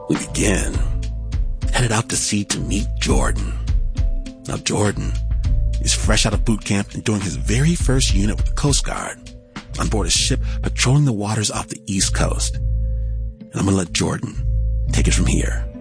We begin, headed out to sea to meet Jordan. Now Jordan is fresh out of boot camp and doing his very first unit with the Coast Guard on board a ship patrolling the waters off the East Coast. And I'm gonna let Jordan take it from here.